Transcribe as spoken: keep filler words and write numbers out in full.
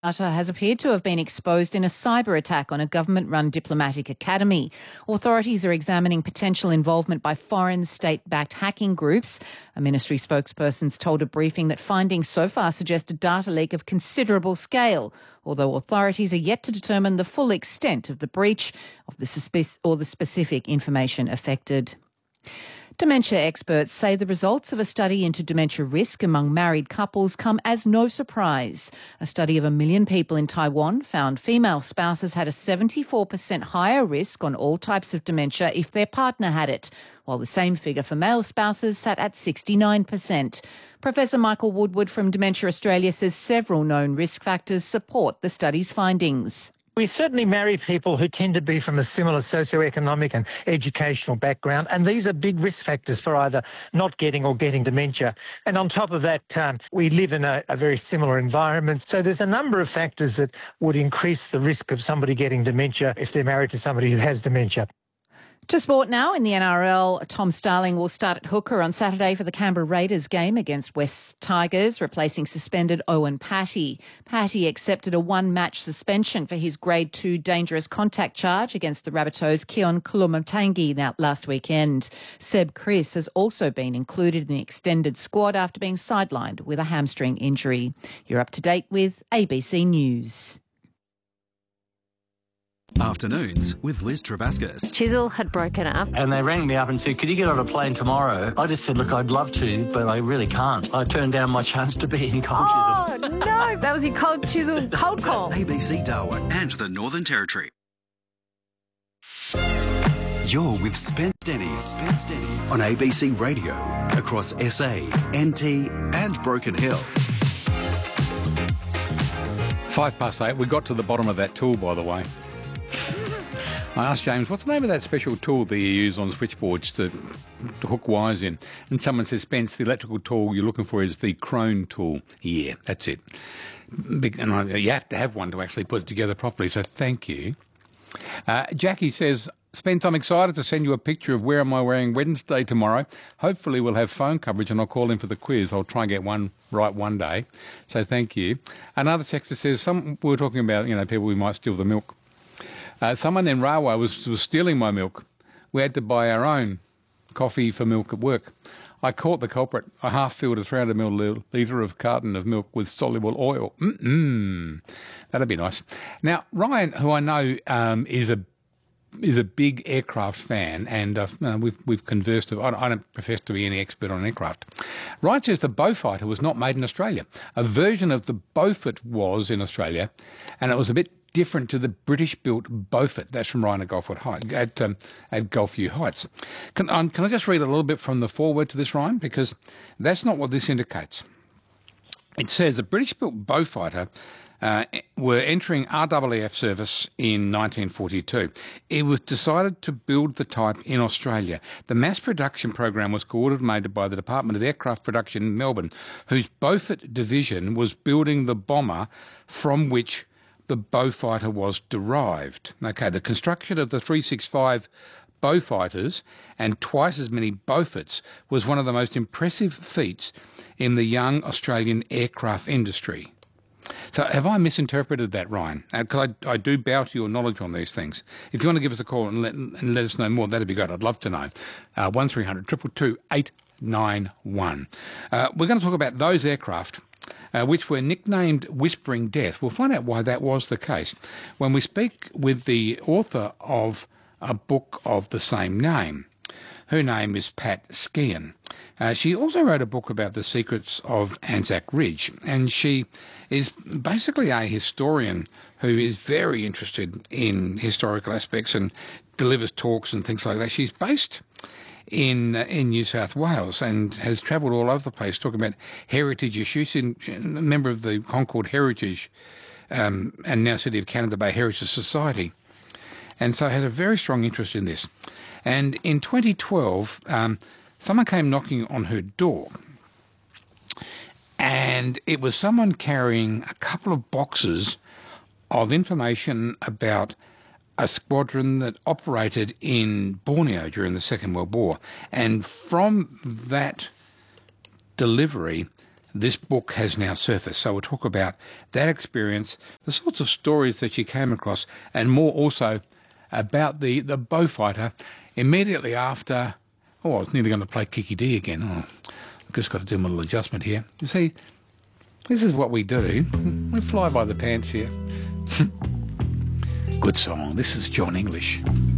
Qatar has appeared to have been exposed in a cyber attack on a government-run diplomatic academy. Authorities are examining potential involvement by foreign state-backed hacking groups. A ministry spokesperson told a briefing that findings so far suggest a data leak of considerable scale, although authorities are yet to determine the full extent of the breach of the suspe- or the specific information affected. Dementia experts say the results of a study into dementia risk among married couples come as no surprise. A study of a million people in Taiwan found female spouses had a seventy-four percent higher risk on all types of dementia if their partner had it, while the same figure for male spouses sat at sixty-nine percent. Professor Michael Woodward from Dementia Australia says several known risk factors support the study's findings. We certainly marry people who tend to be from a similar socioeconomic and educational background, and these are big risk factors for either not getting or getting dementia. And on top of that, um, we live in a, a very similar environment. So there's a number of factors that would increase the risk of somebody getting dementia if they're married to somebody who has dementia. To sport now. In the N R L, Tom Starling will start at hooker on Saturday for the Canberra Raiders game against West Tigers, replacing suspended Owen Patty. Patty accepted a one-match suspension for his Grade two dangerous contact charge against the Rabbitohs' Keon Kulumatangi last weekend. Seb Chris has also been included in the extended squad after being sidelined with a hamstring injury. You're up to date with A B C News. Afternoons with Liz Travascus. Chisel had broken up. And they rang me up and said, could you get on a plane tomorrow? I just said, look, I'd love to, but I really can't. I turned down my chance to be in Cold oh, Chisel. Oh, no, that was your Cold Chisel cold call. A B C Darwin and the Northern Territory. You're with Spence Denny, Spence Denny on A B C Radio across S A, N T and Broken Hill. Five past eight. We got to the bottom of that tool, by the way. I asked James, what's the name of that special tool that you use on switchboards to, to hook wires in? And someone says, Spence, the electrical tool you're looking for is the Crone tool. Yeah, that's it. Big, and I, you have to have one to actually put it together properly, so thank you. Uh, Jackie says, Spence, I'm excited to send you a picture of where am I wearing Wednesday tomorrow. Hopefully we'll have phone coverage and I'll call in for the quiz. I'll try and get one right one day. So thank you. Another texter says, some, we were talking about, you know, people who might steal the milk. Uh, someone in Railway was, was stealing my milk. We had to buy our own coffee for milk at work. I caught the culprit. I half-filled a three hundred millilitre of carton of milk with soluble oil. Mm-mm. That'd be nice. Now, Ryan, who I know um, is a is a big aircraft fan, and uh, we've we've conversed. I don't, I don't profess to be any expert on aircraft. Ryan says the Beaufighter was not made in Australia. A version of the Beaufort was in Australia, and it was a bit different to the British-built Beaufort. That's from Ryan at Gulfview Heights. At, um, at Gulfview Heights. Can, um, can I just read a little bit from the foreword to this, Ryan? Because that's not what this indicates. It says the British-built Beaufighter uh, were entering R A A F service in nineteen forty-two. It was decided to build the type in Australia. The mass production program was coordinated by the Department of Aircraft Production in Melbourne, whose Beaufort division was building the bomber from which the Beaufighter was derived. Okay, the construction of the three sixty-five Beaufighters and twice as many Beauforts was one of the most impressive feats in the young Australian aircraft industry. So have I misinterpreted that, Ryan? Because I, I do bow to your knowledge on these things. If you want to give us a call and let, and let us know more, that'd be great. I'd love to know. Uh, one three hundred two two two eight nine one. Uh, we're going to talk about those aircraft Uh, which were nicknamed Whispering Death. We'll find out why that was the case when we speak with the author of a book of the same name. Her name is Pat Skean. Uh, she also wrote a book about the secrets of Anzac Ridge, and she is basically a historian who is very interested in historical aspects and delivers talks and things like that. She's based in uh, in New South Wales and has travelled all over the place talking about heritage issues. She's a member of the Concord Heritage um, and now City of Canada Bay Heritage Society, and so has a very strong interest in this. And in twenty twelve, um, someone came knocking on her door, and it was someone carrying a couple of boxes of information about a squadron that operated in Borneo during the Second World War. And from that delivery, this book has now surfaced. So we'll talk about that experience, the sorts of stories that she came across, and more also about the, the Beaufighter immediately after. Oh, I was nearly going to play Kiki D again. Oh, I've just got to do a little adjustment here. You see, this is what we do. We fly by the pants here. Good song. This is John English.